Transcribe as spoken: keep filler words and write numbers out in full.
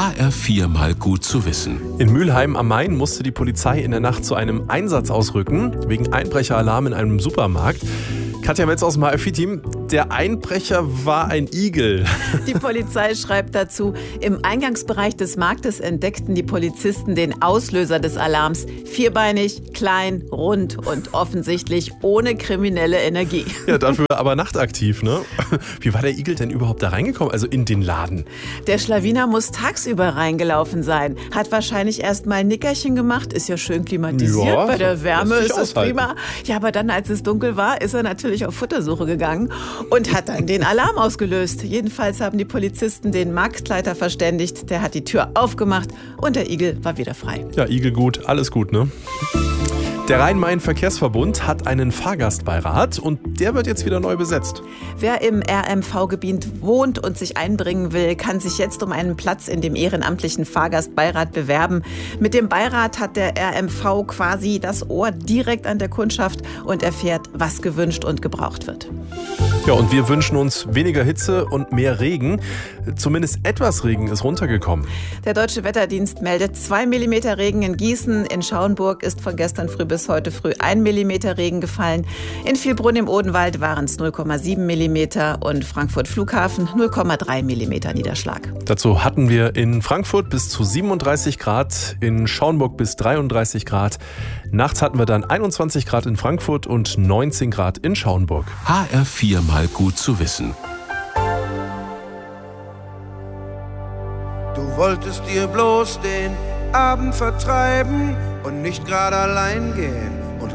H R vier mal gut zu wissen. In Mülheim am Main musste die Polizei in der Nacht zu einem Einsatz ausrücken, wegen Einbrecheralarm in einem Supermarkt. Katja Metz aus dem H R vier Team, der Einbrecher war ein Igel. Die Polizei schreibt dazu, im Eingangsbereich des Marktes entdeckten die Polizisten den Auslöser des Alarms. Vierbeinig, klein, rund und offensichtlich ohne kriminelle Energie. Ja, dafür aber nachtaktiv, ne? Wie war der Igel denn überhaupt da reingekommen, also in den Laden? Der Schlawiner muss tagsüber reingelaufen sein. Hat wahrscheinlich erst mal ein Nickerchen gemacht, ist ja schön klimatisiert. Ja, bei der Wärme ist es prima. Ja, aber dann, als es dunkel war, ist er natürlich auf Futtersuche gegangen und hat dann den Alarm ausgelöst. Jedenfalls haben die Polizisten den Marktleiter verständigt. Der hat die Tür aufgemacht und der Igel war wieder frei. Ja, Igel gut, alles gut, ne? Der Rhein-Main-Verkehrsverbund hat einen Fahrgastbeirat und der wird jetzt wieder neu besetzt. Wer im R M V-Gebiet wohnt und sich einbringen will, kann sich jetzt um einen Platz in dem ehrenamtlichen Fahrgastbeirat bewerben. Mit dem Beirat hat der R M V quasi das Ohr direkt an der Kundschaft und erfährt, was gewünscht und gebraucht wird. Ja, und wir wünschen uns weniger Hitze und mehr Regen. Zumindest etwas Regen ist runtergekommen. Der Deutsche Wetterdienst meldet zwei Millimeter Regen in Gießen. In Schauenburg ist von gestern früh bis heute früh ein Millimeter Regen gefallen. In Vielbrunn im Odenwald waren es null Komma sieben Millimeter und Frankfurt Flughafen null Komma drei Millimeter Niederschlag. Dazu hatten wir in Frankfurt bis zu siebenunddreißig Grad, in Schauenburg bis dreiunddreißig Grad. Nachts hatten wir dann einundzwanzig Grad in Frankfurt und neunzehn Grad in Schauenburg. H R vier mal gut zu wissen. Du wolltest dir bloß den Abend vertreiben und nicht gerade allein gehen.